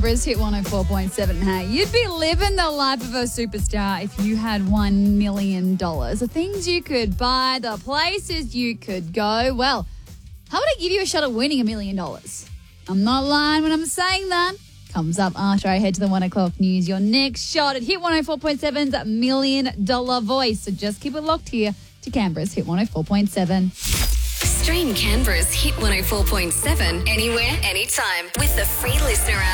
Canberra's Hit 104.7. Hey, you'd be living the life of a superstar if you had $1 million. The things you could buy, the places you could go. Well, how would I give you a shot at winning $1 million? I'm not lying when I'm saying that. Comes up after I head to the 1 o'clock news. Your next shot at Hit 104.7's $1 million voice. So just keep it locked here to Canberra's Hit 104.7. Stream Canberra's Hit 104.7 anywhere, anytime with the free listener app.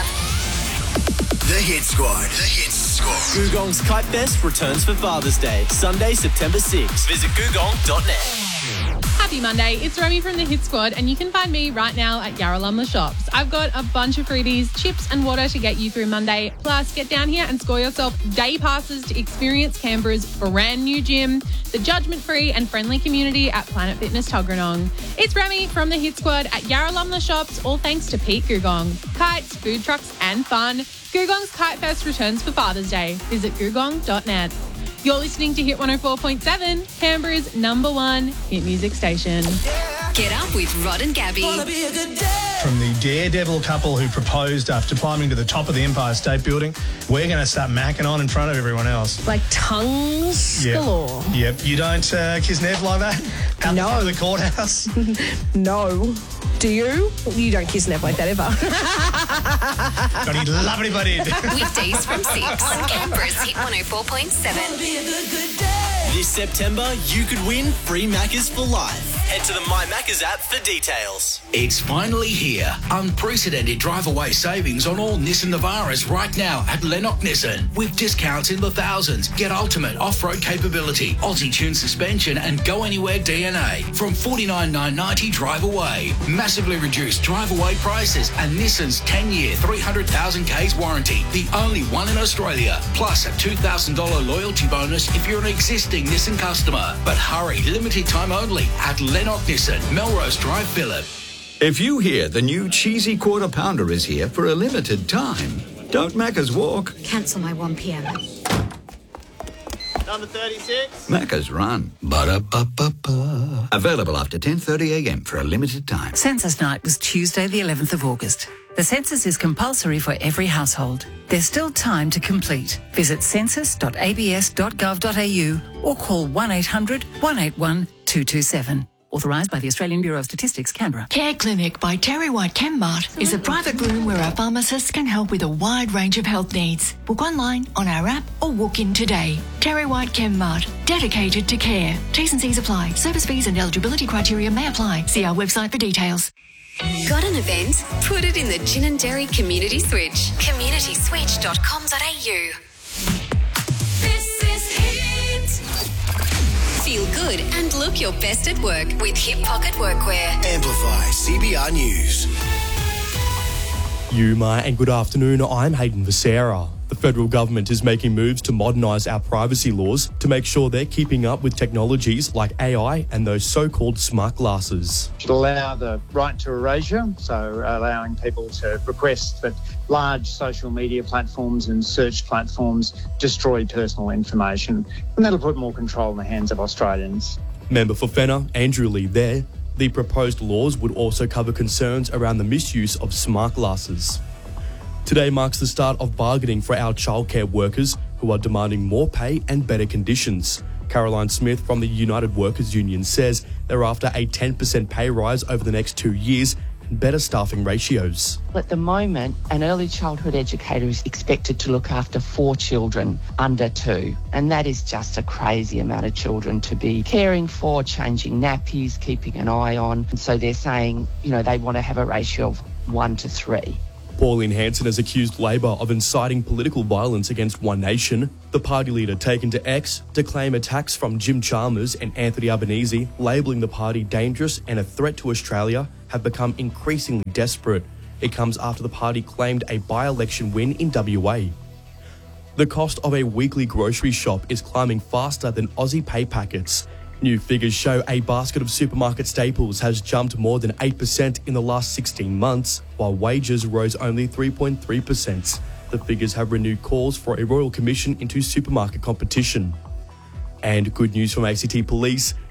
The Hit Squad. The Hit Squad. Googong's Kite Fest returns for Father's Day, Sunday, September 6th. Visit googong.net. Happy Monday. It's Remy from the Hit Squad, and you can find me right now at Yarralumla Shops. I've got a bunch of freebies, chips and water to get you through Monday. Plus, get down here and score yourself day passes to experience Canberra's brand new gym, the judgment-free and friendly community at Planet Fitness Tuggeranong. It's Remy from the Hit Squad at Yarralumla Shops, all thanks to Pete Googong. Kites, food trucks and fun. Googong's Kite Fest returns for Father's Day. Visit googong.net. You're listening to Hit 104.7, Canberra's #1 hit music station. Get up with Rod and Gabby. From the daredevil couple who proposed after climbing to the top of the Empire State Building, we're going to start macking on in front of everyone else. Like tongues galore. Yep. You don't kiss Nev like that? Out No. the front of the courthouse? No. Do you? You don't kiss Nev like that ever. Got any lovely buddy. Weekdays from 6 on Canberra's Hit 104.7. This September, you could win free Maccas for life. Head to the My Maccas app for details. It's finally here. Unprecedented drive-away savings on all Nissan Navaras right now at Lennox Nissan. With discounts in the thousands. Get ultimate off-road capability, Aussie-tuned suspension and go-anywhere DNA from $49,990 drive-away. Massively reduced drive-away prices and Nissan's 10-year, 300,000 Ks warranty. The only one in Australia. Plus a $2,000 loyalty bonus if you're an existing Nissan customer. But hurry, limited time only at Lennox Nissan, Melrose Drive, Phillip. If you hear the new cheesy quarter pounder is here for a limited time, don't Macca's walk. Cancel my 1 p.m. Number 36. Macca's run. Ba-da-ba-ba-ba. Available after 10:30am for a limited time. Census night was Tuesday, the 11th of August. The census is compulsory for every household. There's still time to complete. Visit census.abs.gov.au or call 1-800 181 227. Authorised by the Australian Bureau of Statistics, Canberra. Care Clinic by Terry White Chemmart is a private room where our pharmacists can help with a wide range of health needs. Book online, on our app or walk in today. Terry White Chemmart, dedicated to care. T's and C's apply. Service fees and eligibility criteria may apply. See our website for details. Got an event? Put it in the Ginninderry Community Switch. communityswitch.com.au. This is Hit. Feel good and look your best at work with Hip Pocket Workwear. Amplify CBR News. Yuma and good afternoon, I'm Hayden Becerra. The federal government is making moves to modernise our privacy laws to make sure they're keeping up with technologies like AI and those so-called smart glasses. Should allow the right to erasure, so allowing people to request that large social media platforms and search platforms destroy personal information, and that'll put more control in the hands of Australians. Member for Fenner, Andrew Lee there. The proposed laws would also cover concerns around the misuse of smart glasses. Today marks the start of bargaining for our childcare workers who are demanding more pay and better conditions. Caroline Smith from the United Workers Union says they're after a 10% pay rise over the next 2 years and better staffing ratios. At the moment, an early childhood educator is expected to look after 4 children under 2. And that is just a crazy amount of children to be caring for, changing nappies, keeping an eye on. And so they're saying, they want to have a ratio of 1 to 3. Pauline Hanson has accused Labor of inciting political violence against One Nation. The party leader taken to X to claim attacks from Jim Chalmers and Anthony Albanese, labelling the party dangerous and a threat to Australia, have become increasingly desperate. It comes after the party claimed a by-election win in WA. The cost of a weekly grocery shop is climbing faster than Aussie pay packets. New figures show a basket of supermarket staples has jumped more than 8% in the last 16 months, while wages rose only 3.3%. The figures have renewed calls for a royal commission into supermarket competition. And good news from ACT Police.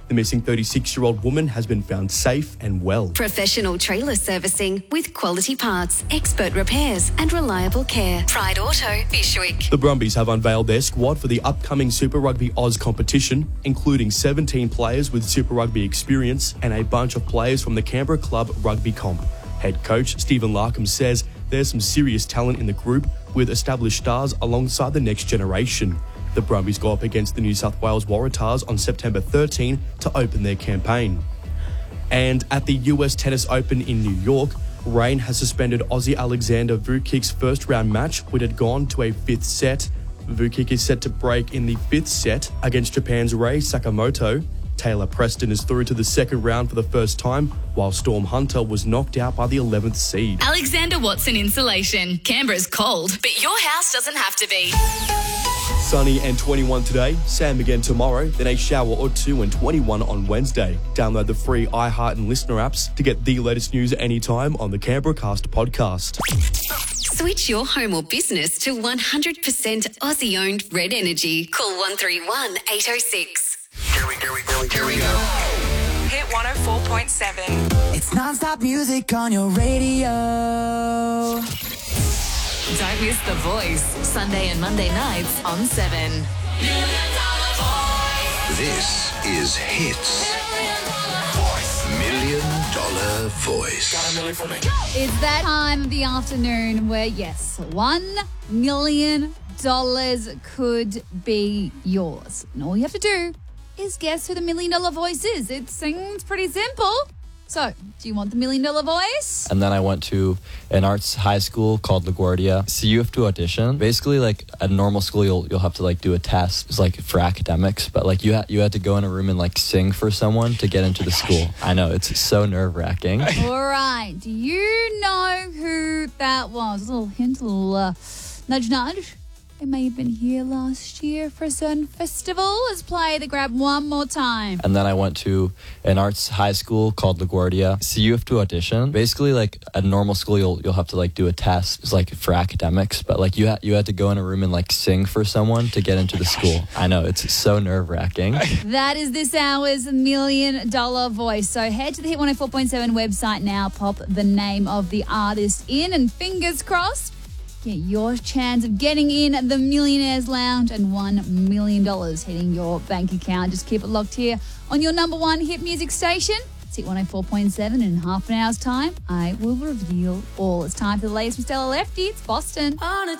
The missing 36-year-old woman has been found safe and well. Professional trailer servicing with quality parts, expert repairs and reliable care. Pride Auto, Bishwick. The Brumbies have unveiled their squad for the upcoming Super Rugby Oz competition, including 17 players with Super Rugby experience and a bunch of players from the Canberra Club Rugby Comp. Head coach Stephen Larkham says there's some serious talent in the group with established stars alongside the next generation. The Brumbies go up against the New South Wales Waratahs on September 13 to open their campaign. And at the US Tennis Open in New York, rain has suspended Aussie Alexander Vukic's first-round match, which had gone to a fifth set. Vukic is set to break in the fifth set against Japan's Rei Sakamoto. Taylor Preston is through to the second round for the first time, while Storm Hunter was knocked out by the 11th seed. Alexander Watson Insulation. Canberra's cold, but your house doesn't have to be. Sunny and 21 today, Sam again tomorrow, then a shower or two and 21 on Wednesday. Download the free iHeart and Listener apps to get the latest news anytime on the Canberra Cast podcast. Switch your home or business to 100% Aussie-owned Red Energy. Call 131 806. Here we go. Hit 104.7. It's non-stop music on your radio. Don't miss The Voice, Sunday and Monday nights on 7. This is Hits. $1 Million Voice. It's that time of the afternoon where, yes, $1 million could be yours. And all you have to do is guess who the $1 million voice is. It seems pretty simple. So, do you want the $1 million voice? And then I went to an arts high school called LaGuardia. So you have to audition. Basically, like at normal school, you'll have to like do a test. It's like for academics, but like you had to go in a room and like sing for someone to get into the school. I know, it's so nerve-wracking. All right. Do you know who that was? A little hint, a little nudge. It may have been here last year for a certain festival. Let's play the grab one more time. And then I went to an arts high school called LaGuardia. So you have to audition. Basically, like at normal school, you'll have to like do a test. It's like for academics, but like you had to go in a room and like sing for someone to get into the school. I know, it's so nerve-wracking. That is this hour's $1 million voice. So head to the Hit 104.7 website now, pop the name of the artist in, and fingers crossed, get your chance of getting in the Millionaires Lounge and $1 million hitting your bank account. Just keep it locked here on your number one hit music station. It's Hit 104.7. In half an hour's time, I will reveal all. It's time for the latest from Stella Lefty. It's Boston.